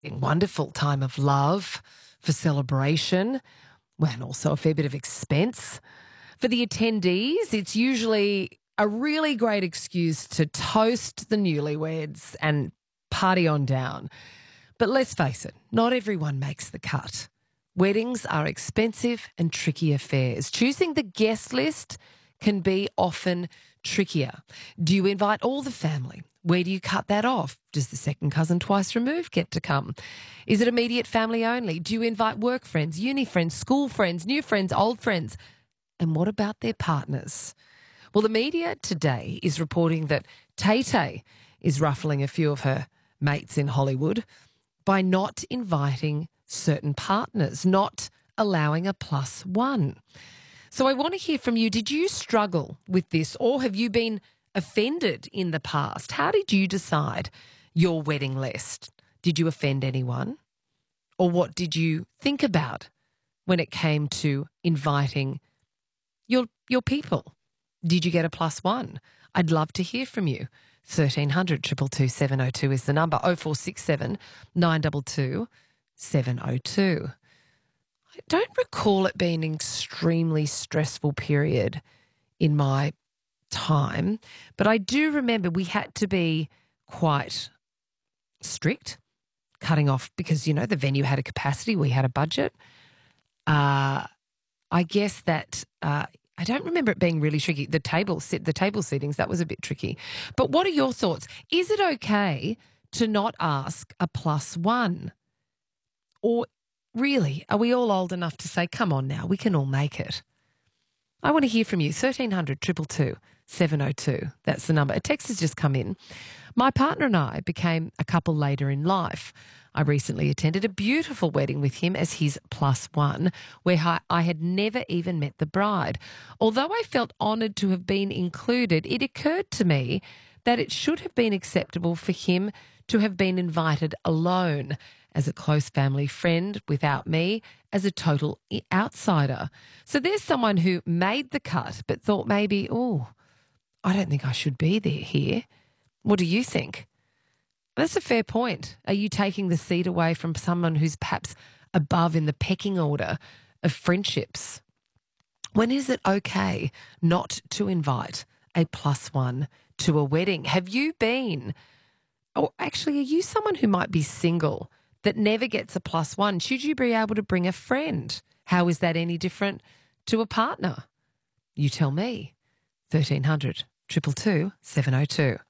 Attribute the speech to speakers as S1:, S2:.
S1: wonderful time of love, for celebration, well, and also a fair bit of expense. For the attendees, it's usually a really great excuse to toast the newlyweds and party on down. But let's face it, not everyone makes the cut. Weddings are expensive and tricky affairs. Choosing the guest list can be often trickier. Do you invite all the family? Where do you cut that off? Does the second cousin twice removed get to come? Is it immediate family only? Do you invite work friends, uni friends, school friends, new friends, old friends? And what about their partners? Well, the media today is reporting that Tay-Tay is ruffling a few of her mates in Hollywood by not inviting certain partners, not allowing a plus one. So I want to hear from you. Did you struggle with this, or have you been offended in the past? How did you decide your wedding list? Did you offend anyone? Or what did you think about when it came to inviting your people? Did you get a plus one? I'd love to hear from you. 1300 222 702 is the number. 0467 922 702. I don't recall it being an extremely stressful period in my time, but I do remember we had to be quite strict, cutting off because, the venue had a capacity, we had a budget. I guess that I don't remember it being really tricky. The table seatings, that was a bit tricky. But what are your thoughts? Is it okay to not ask a plus one? Or really, are we all old enough to say, come on now, we can all make it? I want to hear from you. 1300 222 702. That's the number. A text has just come in. My partner and I became a couple later in life. I recently attended a beautiful wedding with him as his plus one, where I had never even met the bride. Although I felt honoured to have been included, it occurred to me that it should have been acceptable for him to have been invited alone, as a close family friend, without me as a total outsider. So there's someone who made the cut but thought maybe, I don't think I should be there here. What do you think? That's a fair point. Are you taking the seat away from someone who's perhaps above in the pecking order of friendships? When is it okay not to invite a plus one to a wedding? Have you been, or actually are you someone who might be single that never gets a plus one? Should you be able to bring a friend? How is that any different to a partner? You tell me. 1300 222 702.